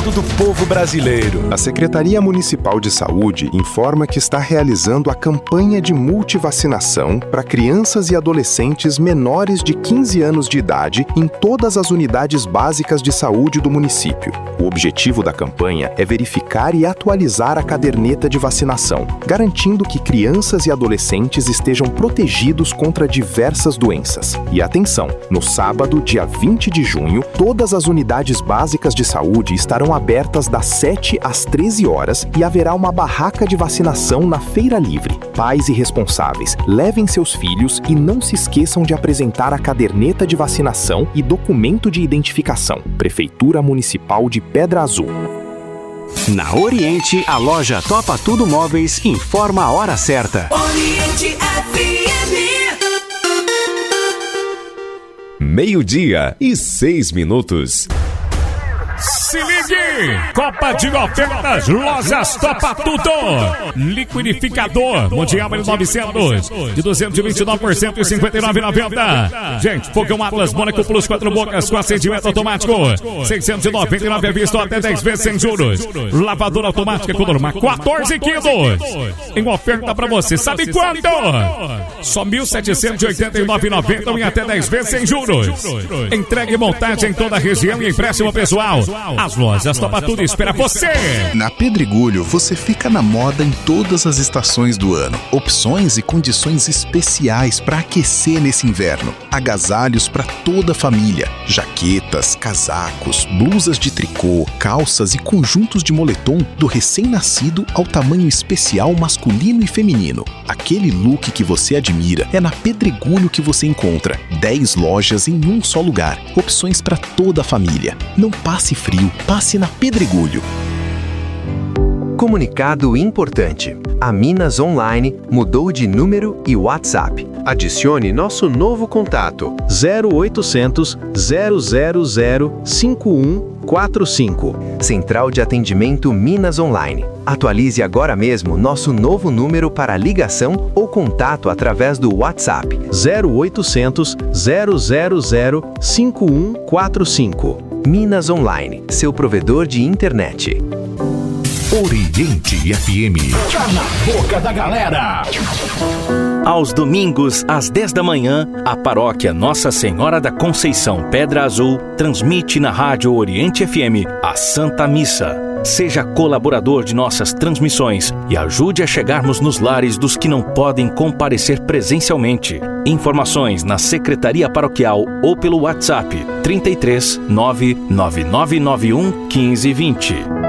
cuidado do povo brasileiro. A Secretaria Municipal de Saúde informa que está realizando a campanha de multivacinação para crianças e adolescentes menores de 15 anos de idade em todas as unidades básicas de saúde do município. O objetivo da campanha é verificar e atualizar a caderneta de vacinação, garantindo que crianças e adolescentes estejam protegidos contra diversas doenças. E atenção, no sábado, dia 20 de junho, todas as unidades básicas de saúde estarão abertas das 7 às 13 horas e haverá uma barraca de vacinação na Feira Livre. Pais e responsáveis, levem seus filhos e não se esqueçam de apresentar a caderneta de vacinação e documento de identificação. Prefeitura Municipal de Pedra Azul. Na Oriente, a loja Topa Tudo Móveis informa a hora certa. Oriente FM. 12:06. Se ligue! Copa de ofertas, lojas Topa Tudo! Liquidificador Mundial 1900 de 229 por 159,90. Gente, fogão Atlas Mônaco Plus 4 bocas com acendimento automático 699 à vista, até 10 vezes sem juros. Lavadora automática com norma 14 quilos. Em oferta pra você, sabe quanto? Só 1.789,90 em até 10 vezes sem juros. Entregue e montagem em toda a região e empréstimo pessoal. As lojas Topa Tudo espera você! Na Pedregulho você fica na moda em todas as estações do ano. Opções e condições especiais para aquecer nesse inverno. Agasalhos para toda a família. Jaquetas, casacos, blusas de tricô, calças e conjuntos de moletom do recém-nascido ao tamanho especial masculino e feminino. Aquele look que você admira é na Pedregulho que você encontra. 10 lojas em um só lugar. Opções para toda a família. Não passe frio, passe na Pedregulho. Comunicado importante. A Minas Online mudou de número e WhatsApp. Adicione nosso novo contato 0800 000 5145. Central de Atendimento Minas Online. Atualize agora mesmo nosso novo número para ligação ou contato através do WhatsApp 0800 000 5145. Minas Online, seu provedor de internet. Oriente FM. Tá na boca da galera. Aos domingos, às 10 da manhã, a paróquia Nossa Senhora da Conceição Pedra Azul transmite na Rádio Oriente FM a Santa Missa. Seja colaborador de nossas transmissões e ajude a chegarmos nos lares dos que não podem comparecer presencialmente. Informações na Secretaria Paroquial ou pelo WhatsApp 33 99991 1520.